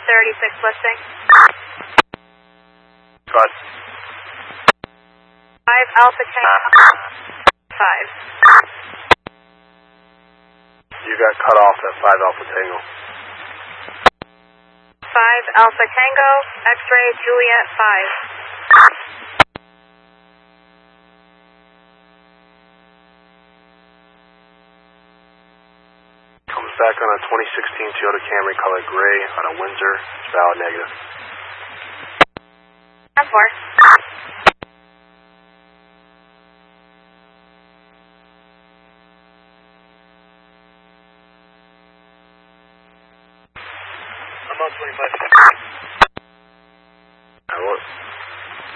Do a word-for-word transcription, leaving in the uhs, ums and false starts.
thirty-six listing. Go ahead. five Alpha Tango. five. You got cut off at five Alpha Tango. five Alpha Tango, X-ray Juliet five. Comes back on a twenty sixteen Toyota Camry color gray on a Windsor. It's valid negative. ten four. I'm on twenty-five.